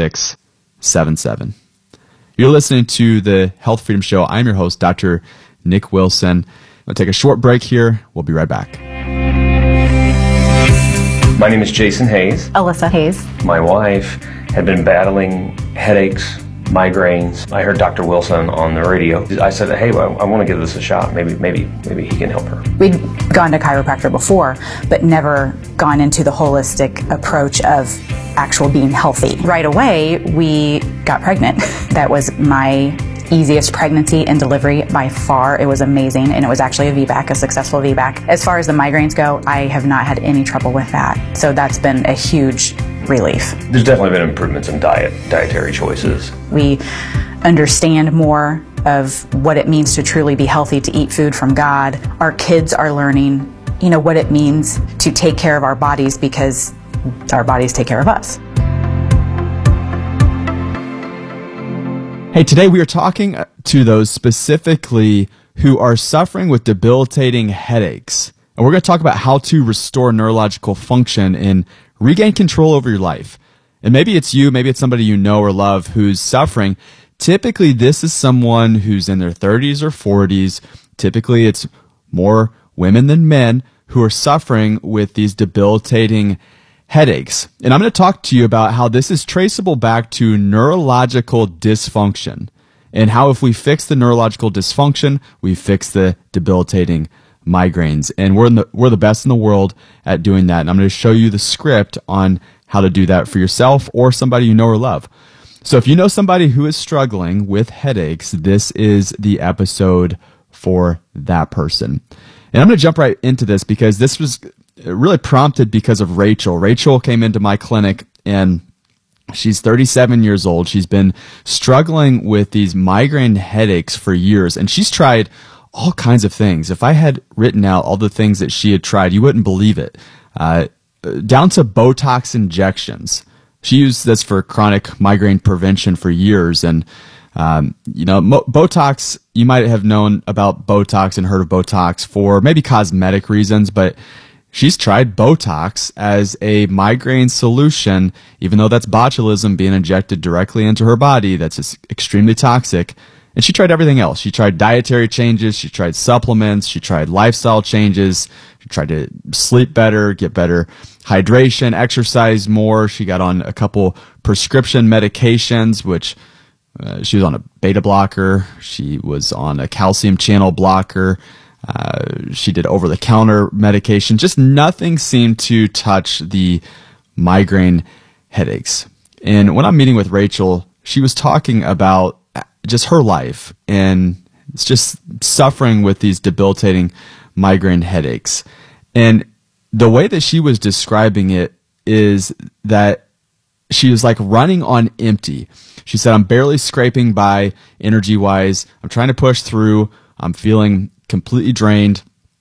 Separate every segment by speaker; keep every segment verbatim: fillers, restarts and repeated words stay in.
Speaker 1: six seven seven. You're listening to the Health Freedom Show. I'm your host, Doctor Nick Wilson. I'm going to take a short break here. We'll be right back.
Speaker 2: My name is Jason Hayes.
Speaker 3: Alyssa Hayes.
Speaker 2: My wife had been battling headaches, migraines. I heard Doctor Wilson on the radio. I said, hey, well, I want to give this a shot. Maybe, maybe, maybe he can help her.
Speaker 3: We'd gone to chiropractor before, but never gone into the holistic approach of actual being healthy. Right away, we got pregnant. That was my easiest pregnancy and delivery by far. It was amazing, and it was actually a V BAC, a successful V BAC. As far as the migraines go, I have not had any trouble with that. So that's been a huge relief.
Speaker 2: There's definitely been improvements in diet, dietary choices.
Speaker 3: We understand more of what it means to truly be healthy, to eat food from God. Our kids are learning, you know, what it means to take care of our bodies because our bodies take care of us.
Speaker 1: Hey, today we are talking to those specifically who are suffering with debilitating headaches. And we're going to talk about how to restore neurological function and regain control over your life. And maybe it's you, maybe it's somebody you know or love who's suffering. Typically, this is someone who's in their thirties or forties. Typically, it's more women than men who are suffering with these debilitating headaches. And I'm going to talk to you about how this is traceable back to neurological dysfunction and how if we fix the neurological dysfunction, we fix the debilitating migraines. And we're in the, we're the best in the world at doing that. And I'm going to show you the script on how to do that for yourself or somebody you know or love. So if you know somebody who is struggling with headaches, this is the episode for that person. And I'm going to jump right into this because this was really prompted because of Rachel. Rachel came into my clinic and she's thirty-seven years old. She's been struggling with these migraine headaches for years, and she's tried all kinds of things. If I had written out all the things that she had tried, you wouldn't believe it. Uh, down to Botox injections. She used this for chronic migraine prevention for years, and um, you know, Mo- Botox, you might have known about Botox and heard of Botox for maybe cosmetic reasons, but she's tried Botox as a migraine solution, even though that's botulism being injected directly into her body. That's extremely toxic. And she tried everything else. She tried dietary changes. She tried supplements. She tried lifestyle changes. She tried to sleep better, get better hydration, exercise more. She got on a couple prescription medications, which uh, she was on a beta blocker. She was on a calcium channel blocker. Uh, she did over-the-counter medication. Just nothing seemed to touch the migraine headaches. And when I'm meeting with Rachel, she was talking about just her life and it's just suffering with these debilitating migraine headaches. And the way that she was describing it is that she was like running on empty. She said, I'm barely scraping by energy-wise. I'm trying to push through. I'm feeling completely drained.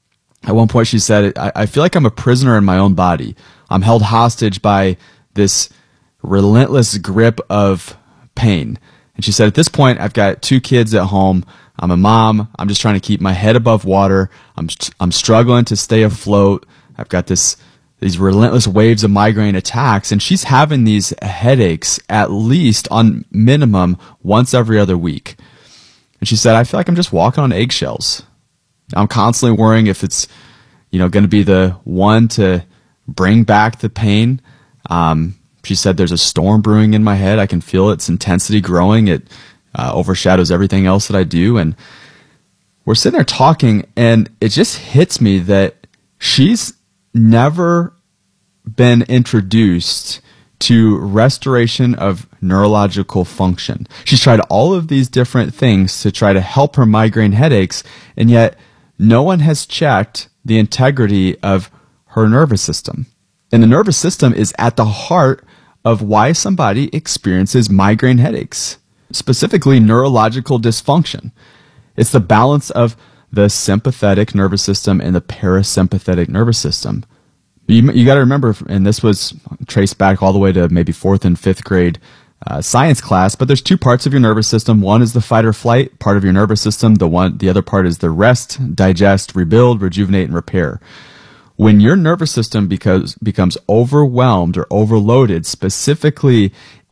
Speaker 1: At one point she said, I, I feel like I'm a prisoner in my own body. I'm held hostage by this relentless grip of pain. And she said, at this point, I've got two kids at home. I'm a mom. I'm just trying to keep my head above water. I'm I'm struggling to stay afloat. I've got this these relentless waves of migraine attacks, and she's having these headaches at least on minimum once every other week. And she said, I feel like I'm just walking on eggshells. I'm constantly worrying if it's, you know, going to be the one to bring back the pain. Um, she said, there's a storm brewing in my head. I can feel its intensity growing. It uh, overshadows everything else that I do. And we're sitting there talking, and it just hits me that she's never been introduced to restoration of neurological function. She's tried all of these different things to try to help her migraine headaches, and yet no one has checked the integrity of her nervous system. And the nervous system is at the heart of why somebody experiences migraine headaches, specifically neurological dysfunction. It's the balance of the sympathetic nervous system and the parasympathetic nervous system. You, you got to remember, and this was traced back all the way to maybe fourth and fifth grade uh, science class, but there's two parts of your nervous system. One is the fight or flight part of your nervous system. The one, the other part is the rest, digest, rebuild, rejuvenate, and repair. When your nervous system becomes, becomes overwhelmed or overloaded, specifically in the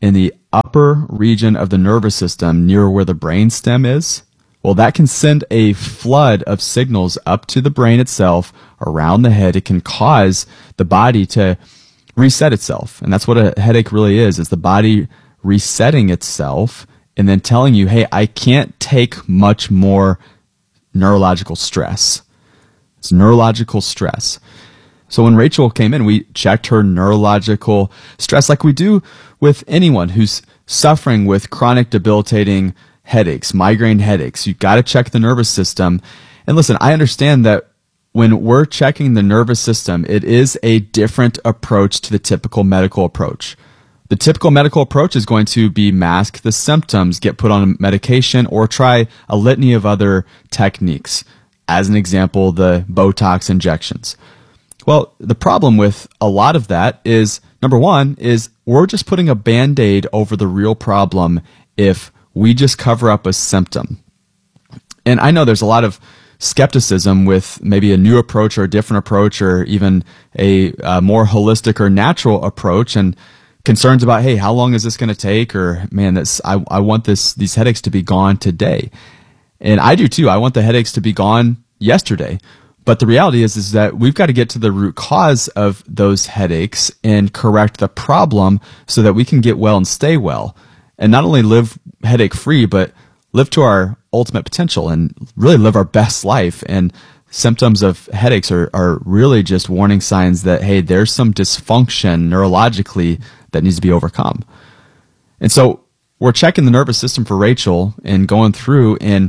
Speaker 1: upper region of the nervous system near where the brainstem is, well, that can send a flood of signals up to the brain itself, around the head. It can cause the body to reset itself. And that's what a headache really is. It's the body resetting itself and then telling you, hey, I can't take much more neurological stress. It's neurological stress. So when Rachel came in, we checked her neurological stress like we do with anyone who's suffering with chronic debilitating headaches, migraine headaches. You've got to check the nervous system. And listen, I understand that when we're checking the nervous system, it is a different approach to the typical medical approach. The typical medical approach is going to be mask the symptoms, get put on medication, or try a litany of other techniques. As an example, the Botox injections. Well, the problem with a lot of that is, number one, is we're just putting a Band-Aid over the real problem if we just cover up a symptom. And I know there's a lot of skepticism with maybe a new approach or a different approach or even a, a more holistic or natural approach, and concerns about, hey, how long is this going to take? Or, man, this, I, I want this these headaches to be gone today. And I do too. I want the headaches to be gone yesterday. But the reality is, is that we've got to get to the root cause of those headaches and correct the problem so that we can get well and stay well. And not only live headache free, but live to our ultimate potential and really live our best life. And symptoms of headaches are, are really just warning signs that, hey, there's some dysfunction neurologically that needs to be overcome. And so we're checking the nervous system for Rachel and going through, and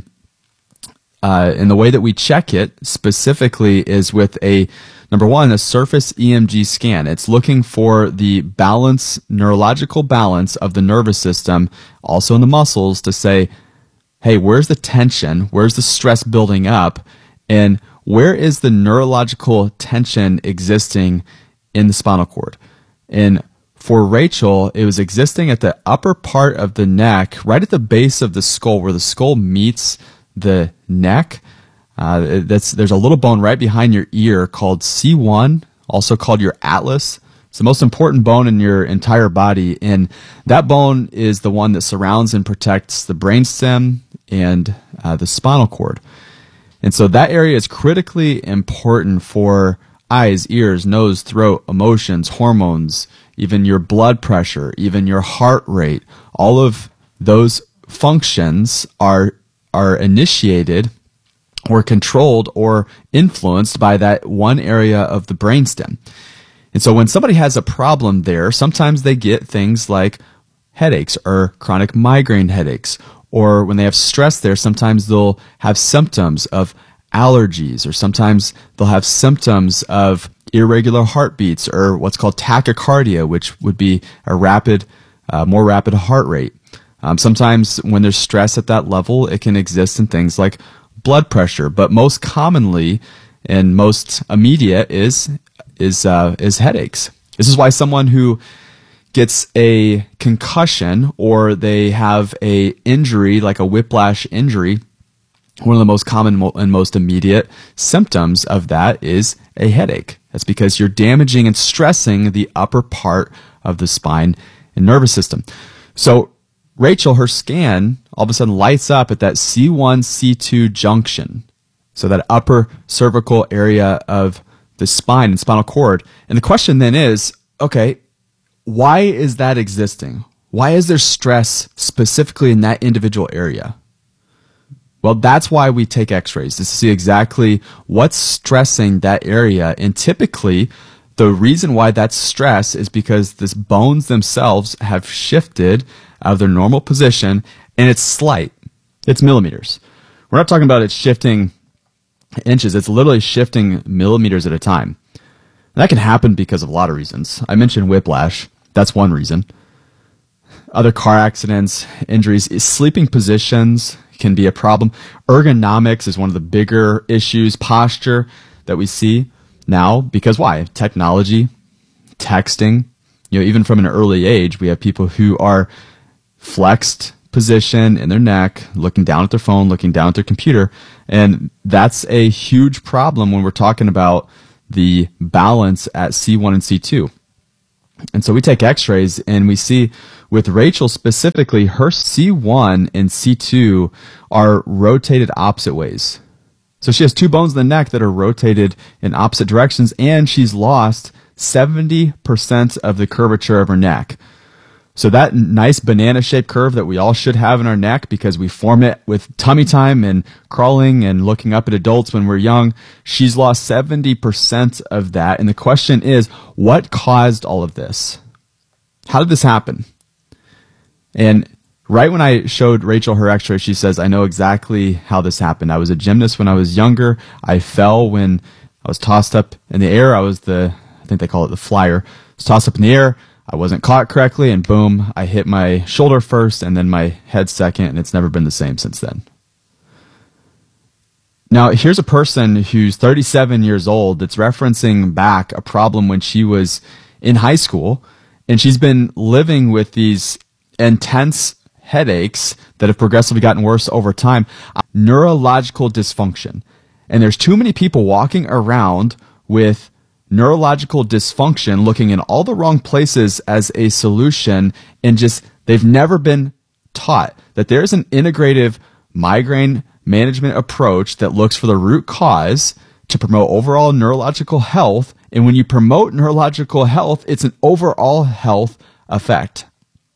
Speaker 1: uh, and the way that we check it specifically is with a, number one, a surface E M G scan. It's looking for the balance, neurological balance of the nervous system, also in the muscles, to say, hey, where's the tension? Where's the stress building up? And where is the neurological tension existing in the spinal cord? And for Rachel, it was existing at the upper part of the neck, right at the base of the skull, where the skull meets the neck. Uh, that's there's a little bone right behind your ear called C one, also called your atlas. It's the most important bone in your entire body, and that bone is the one that surrounds and protects the brainstem and uh, the spinal cord. And so that area is critically important for eyes, ears, nose, throat, emotions, hormones, even your blood pressure, even your heart rate. All of those functions are are initiated or controlled or influenced by that one area of the brainstem. And so when somebody has a problem there, sometimes they get things like headaches or chronic migraine headaches. Or when they have stress there, sometimes they'll have symptoms of allergies, or sometimes they'll have symptoms of irregular heartbeats, or what's called tachycardia, which would be a rapid, uh, more rapid heart rate. Um, sometimes when there's stress at that level, it can exist in things like blood pressure, but most commonly and most immediate is is uh, is headaches. This is why someone who gets a concussion or they have a injury like a whiplash injury, one of the most common and most immediate symptoms of that is a headache. That's because you're damaging and stressing the upper part of the spine and nervous system. So Rachel, her scan all of a sudden lights up at that C one, C two junction. So that upper cervical area of the spine and spinal cord. And the question then is, okay, why is that existing? Why is there stress specifically in that individual area? Well, that's why we take x-rays, to see exactly what's stressing that area. And typically, the reason why that's stress is because the bones themselves have shifted out of their normal position, and it's slight. It's millimeters. We're not talking about it shifting inches. It's literally shifting millimeters at a time. And that can happen because of a lot of reasons. I mentioned whiplash. That's one reason. Other car accidents, injuries, sleeping positions can be a problem. Ergonomics is one of the bigger issues, posture that we see now. Because why? Technology, texting. You know, even from an early age, we have people who are flexed position in their neck, looking down at their phone, looking down at their computer. And that's a huge problem when we're talking about the balance at C one and C two. And so we take x-rays and we see with Rachel specifically, her C one and C two are rotated opposite ways. So she has two bones in the neck that are rotated in opposite directions, and she's lost seventy percent of the curvature of her neck. So that nice banana-shaped curve that we all should have in our neck because we form it with tummy time and crawling and looking up at adults when we're young, she's lost seventy percent of that. And the question is, what caused all of this? How did this happen? And right when I showed Rachel her x-ray, she says, I know exactly how this happened. I was a gymnast when I was younger. I fell when I was tossed up in the air. I was the, I think they call it the flyer. I was tossed up in the air. I wasn't caught correctly, and boom, I hit my shoulder first and then my head second, and it's never been the same since then. Now, here's a person who's thirty-seven years old that's referencing back a problem when she was in high school, and she's been living with these intense headaches that have progressively gotten worse over time. Neurological dysfunction. And there's too many people walking around with neurological dysfunction looking in all the wrong places as a solution, and just they've never been taught that there's an integrative migraine management approach that looks for the root cause to promote overall neurological health. And when you promote neurological health, it's an overall health effect.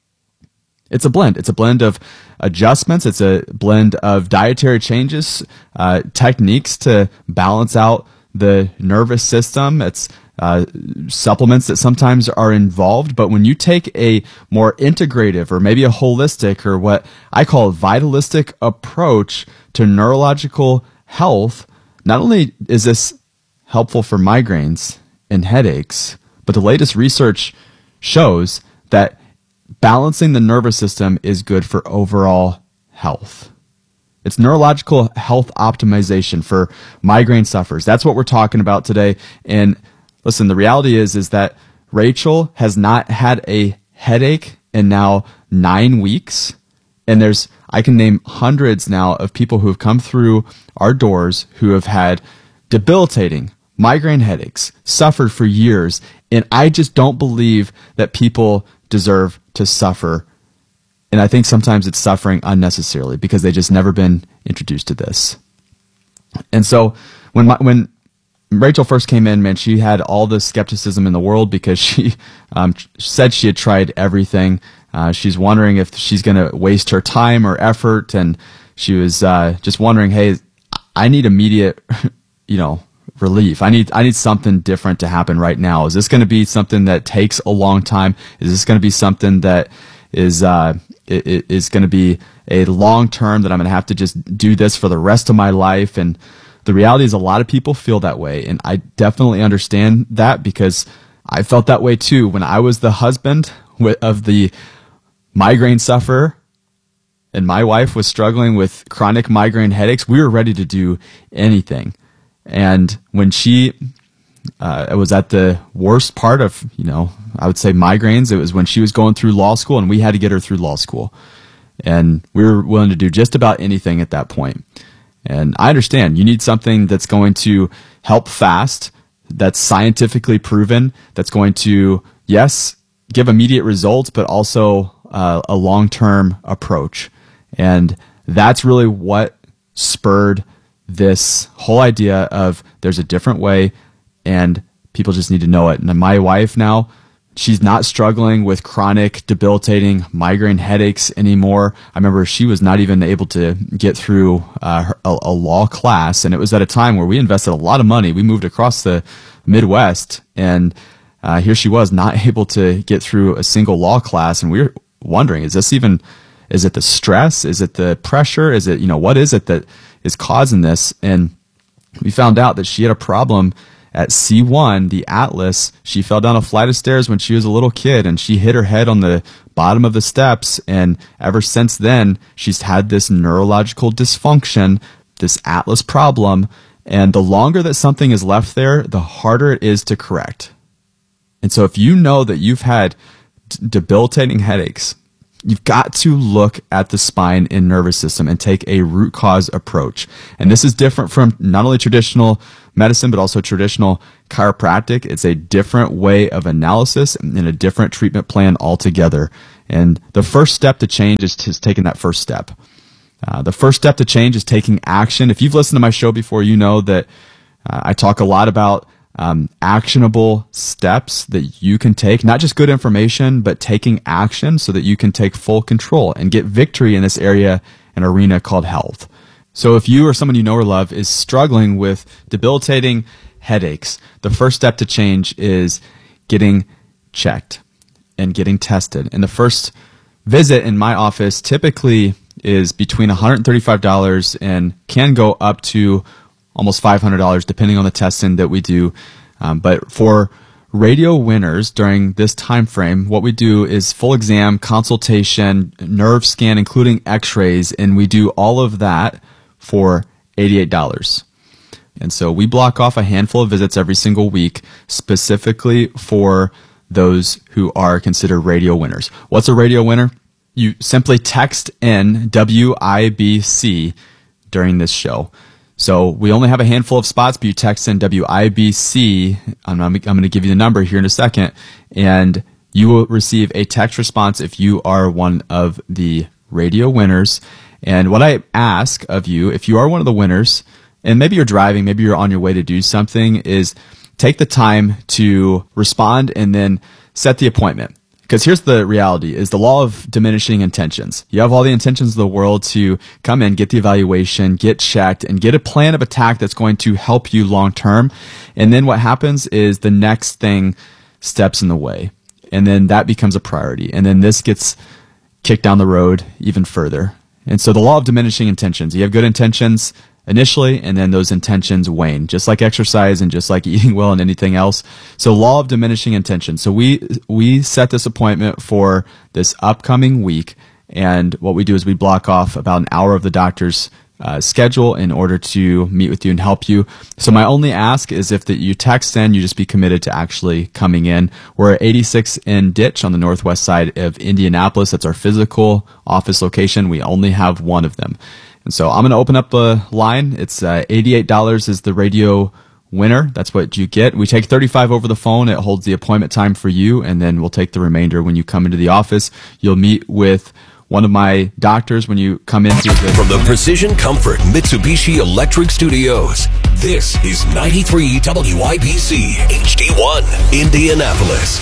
Speaker 1: It's a blend. It's a blend of adjustments. It's a blend of dietary changes, uh, techniques to balance out the nervous system. It's uh, supplements that sometimes are involved. But when you take a more integrative or maybe a holistic or what I call a vitalistic approach to neurological health, not only is this helpful for migraines and headaches, but the latest research shows that balancing the nervous system is good for overall health. It's neurological health optimization for migraine sufferers. That's what we're talking about today. And listen, the reality is, is that Rachel has not had a headache in now nine weeks. And there's, I can name hundreds now of people who have come through our doors who have had debilitating migraine headaches, suffered for years. And I just don't believe that people deserve to suffer. And I think sometimes it's suffering unnecessarily because they just never been introduced to this. And so when my, when Rachel first came in, man, she had all the skepticism in the world because she um, said she had tried everything. Uh, she's wondering if she's going to waste her time or effort. And she was uh, just wondering, hey, I need immediate, you know, relief. I need I need something different to happen right now. Is this going to be something that takes a long time? Is this going to be something that is uh, it, is going to be a long term that I'm going to have to just do this for the rest of my life? And the reality is a lot of people feel that way. And I definitely understand that because I felt that way too. When I was the husband of the migraine sufferer and my wife was struggling with chronic migraine headaches, we were ready to do anything. And when she uh, was at the worst part of, you know, I would say migraines, it was when she was going through law school and we had to get her through law school. And we were willing to do just about anything at that point. And I understand you need something that's going to help fast, that's scientifically proven, that's going to, yes, give immediate results, but also uh, a long-term approach. And that's really what spurred this whole idea of there's a different way and people just need to know it. And my wife now, she's not struggling with chronic, debilitating migraine headaches anymore. I remember she was not even able to get through uh, her, a, a law class, and it was at a time where we invested a lot of money. We moved across the Midwest, and uh, here she was not able to get through a single law class, and we were wondering, is this even, is it the stress? Is it the pressure? Is it, you know, what is it that is causing this? And we found out that she had a problem at C one, the Atlas. She fell down a flight of stairs when she was a little kid and she hit her head on the bottom of the steps. And ever since then, she's had this neurological dysfunction, this Atlas problem. And the longer that something is left there, the harder it is to correct. And so if you know that you've had d- debilitating headaches, you've got to look at the spine and nervous system and take a root cause approach. And this is different from not only traditional medicine, but also traditional chiropractic. It's a different way of analysis and a different treatment plan altogether. And the first step to change is just taking that first step. Uh, the first step to change is taking action. If you've listened to my show before, you know that uh, I talk a lot about um, actionable steps that you can take, not just good information, but taking action so that you can take full control and get victory in this area and arena called health. So if you or someone you know or love is struggling with debilitating headaches, the first step to change is getting checked and getting tested. And the first visit in my office typically is between one hundred thirty-five dollars and can go up to almost five hundred dollars depending on the testing that we do. Um, but for radio winners during this time frame, what we do is full exam, consultation, nerve scan, including x-rays, and we do all of that for eighty-eight dollars. And so we block off a handful of visits every single week specifically for those who are considered radio winners. What's a radio winner? You simply text in W I B C during this show. So we only have a handful of spots, but you text in W I B C. I'm, I'm, I'm going to give you the number here in a second, and you will receive a text response if you are one of the radio winners. And what I ask of you, if you are one of the winners, and maybe you're driving, maybe you're on your way to do something, is take the time to respond and then set the appointment. Because here's the reality, is the law of diminishing intentions. You have all the intentions of the world to come in, get the evaluation, get checked, and get a plan of attack that's going to help you long term. And then what happens is the next thing steps in the way. And then that becomes a priority. And then this gets kicked down the road even further. And so the law of diminishing intentions, you have good intentions initially, and then those intentions wane, just like exercise and just like eating well and anything else. So law of diminishing intentions. So we we set this appointment for this upcoming week, and what we do is we block off about an hour of the doctor's uh, schedule in order to meet with you and help you. So my only ask is if that you text in, you just be committed to actually coming in. We're at eighty-six in Ditch on the northwest side of Indianapolis. That's our physical office location. We only have one of them. And so I'm going to open up a line. It's uh, eighty-eight dollars is the radio winner. That's what you get. We take thirty-five dollars over the phone. It holds the appointment time for you, and then we'll take the remainder when you come into the office. You'll meet with one of my doctors when you come into the
Speaker 4: From the Precision Comfort Mitsubishi Electric Studios, this is ninety-three W I B C H D one, Indianapolis.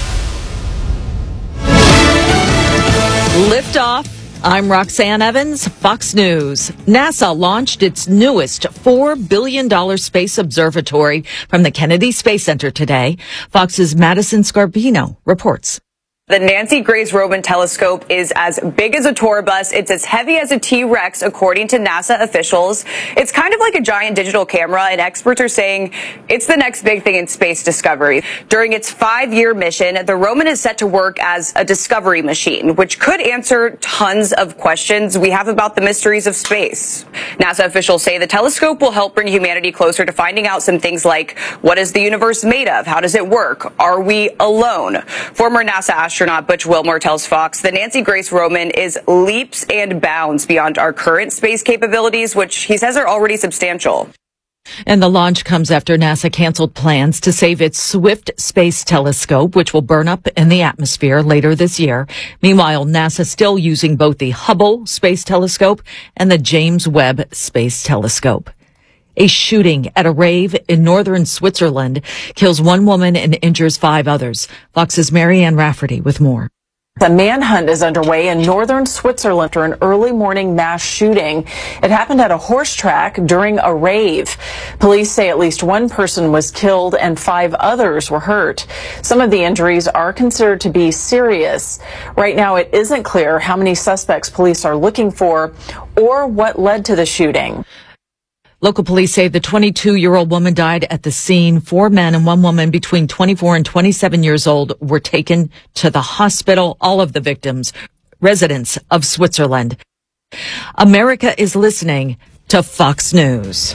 Speaker 5: Liftoff. I'm Roxanne Evans, Fox News. NASA launched its newest four billion dollars space observatory from the Kennedy Space Center today. Fox's Madison Scarpino reports.
Speaker 6: The Nancy Grace Roman telescope is as big as a tour bus. It's as heavy as a T-Rex, according to NASA officials. It's kind of like a giant digital camera, and experts are saying it's the next big thing in space discovery. During its five-year mission, the Roman is set to work as a discovery machine, which could answer tons of questions we have about the mysteries of space. NASA officials say the telescope will help bring humanity closer to finding out some things like, what is the universe made of? How does it work? Are we alone? Former NASA astronaut Astronaut Butch Wilmore tells Fox the Nancy Grace Roman is leaps and bounds beyond our current space capabilities, which he says are already substantial.
Speaker 5: And the launch comes after NASA canceled plans to save its Swift Space Telescope, which will burn up in the atmosphere later this year. Meanwhile, NASA still using both the Hubble Space Telescope and the James Webb Space Telescope. A shooting at a rave in northern Switzerland kills one woman and injures five others. Fox's Marianne Rafferty with more.
Speaker 7: A manhunt is underway in northern Switzerland after an early morning mass shooting. It happened at a horse track during a rave. Police say at least one person was killed and five others were hurt. Some of the injuries are considered to be serious. Right now, it isn't clear how many suspects police are looking for or what led to the shooting.
Speaker 5: Local police say the twenty-two-year-old woman died at the scene. Four men and one woman between twenty-four and twenty-seven years old were taken to the hospital. All of the victims, residents of Switzerland. America is listening to Fox News.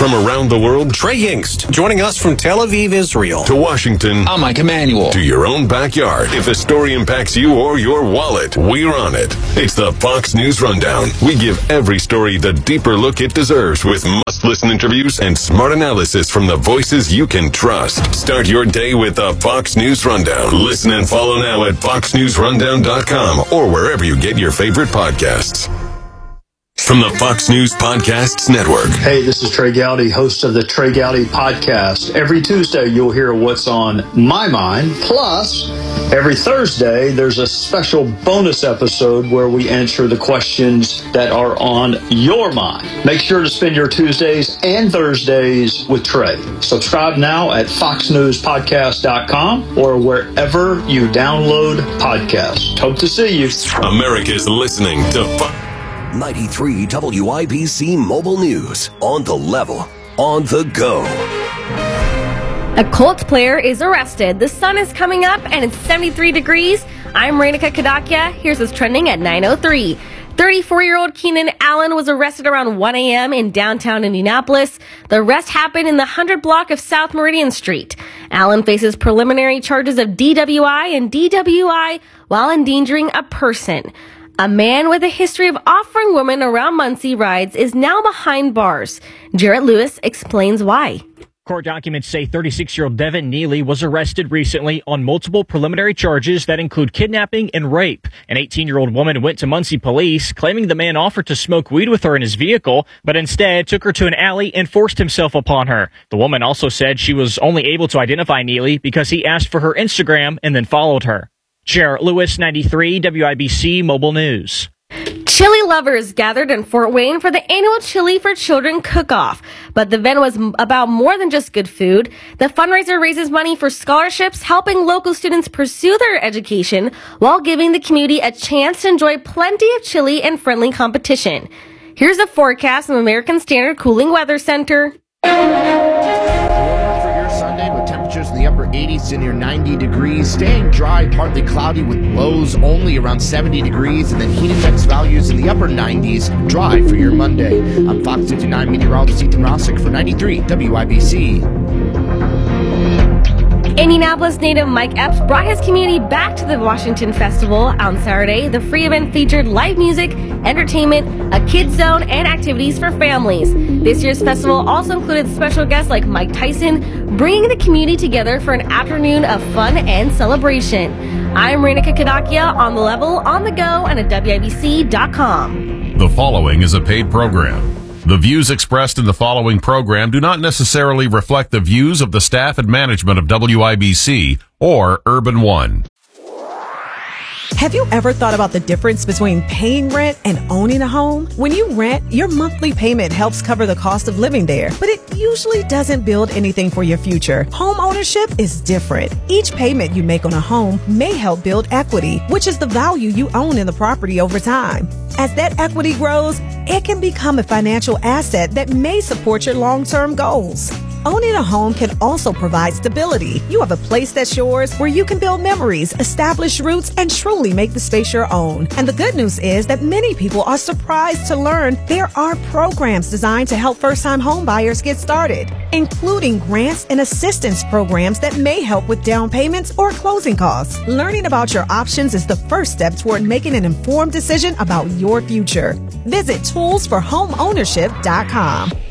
Speaker 4: From around the world,
Speaker 8: Trey Yingst, joining us from Tel Aviv, Israel.
Speaker 4: To Washington,
Speaker 9: I'm Mike Emanuel.
Speaker 4: To your own backyard. If a story impacts you or your wallet, we're on it. It's the Fox News Rundown. We give every story the deeper look it deserves with must-listen interviews and smart analysis from the voices you can trust. Start your day with the Fox News Rundown. Listen and follow now at fox news rundown dot com or wherever you get your favorite podcasts. From the Fox News Podcasts Network.
Speaker 10: Hey, this is Trey Gowdy, host of the Trey Gowdy Podcast. Every Tuesday, you'll hear what's on my mind. Plus, every Thursday, there's a special bonus episode where we answer the questions that are on your mind. Make sure to spend your Tuesdays and Thursdays with Trey. Subscribe now at fox news podcast dot com or wherever you download podcasts. Hope to see you.
Speaker 4: America's listening to Fox. ninety-three W I B C Mobile News. On the level, on the go.
Speaker 11: A Colts player is arrested. The sun is coming up and it's seventy-three degrees. I'm Renika Kadakia. Here's what's trending at nine oh three. thirty-four-year-old Keenan Allen was arrested around one a.m. in downtown Indianapolis. The arrest happened in the one hundred block of South Meridian Street. Allen faces preliminary charges of D W I and D W I while endangering a person. A man with a history of offering women around Muncie rides is now behind bars. Jarrett Lewis explains why.
Speaker 12: Court documents say thirty-six-year-old Devin Neely was arrested recently on multiple preliminary charges that include kidnapping and rape. An eighteen-year-old woman went to Muncie police claiming the man offered to smoke weed with her in his vehicle, but instead took her to an alley and forced himself upon her. The woman also said she was only able to identify Neely because he asked for her Instagram and then followed her. Jarrett Lewis, ninety-three W I B C Mobile News.
Speaker 11: Chili lovers gathered in Fort Wayne for the annual Chili for Children cook-off. But the event was about more than just good food. The fundraiser raises money for scholarships, helping local students pursue their education while giving the community a chance to enjoy plenty of chili and friendly competition. Here's a forecast from American Standard Cooling Weather Center.
Speaker 13: Sunday with temperatures in the upper eighties to near ninety degrees, staying dry, partly cloudy with lows only around seventy degrees, and then heat index values in the upper nineties, dry for your Monday. I'm Fox fifty-nine meteorologist Ethan Rossick for ninety-three W I B C.
Speaker 11: Indianapolis native Mike Epps brought his community back to the Washington Festival on Saturday. The free event featured live music, entertainment, a kids zone, and activities for families. This year's festival also included special guests like Mike Tyson, bringing the community together for an afternoon of fun and celebration. I'm Renika Kadakia, on the level, on the go, and at W I B C dot com.
Speaker 14: The following is a paid program. The views expressed in the following program do not necessarily reflect the views of the staff and management of W I B C or Urban One.
Speaker 15: Have you ever thought about the difference between paying rent and owning a home? When you rent, your monthly payment helps cover the cost of living there, but it usually doesn't build anything for your future. Home ownership is different. Each payment you make on a home may help build equity, which is the value you own in the property over time. As that equity grows, it can become a financial asset that may support your long-term goals. Owning a home can also provide stability. You have a place that's yours where you can build memories, establish roots, and truly make the space your own. And the good news is that many people are surprised to learn there are programs designed to help first-time home buyers get started, including grants and assistance programs that may help with down payments or closing costs. Learning about your options is the first step toward making an informed decision about your future. Visit tools for home ownership dot com.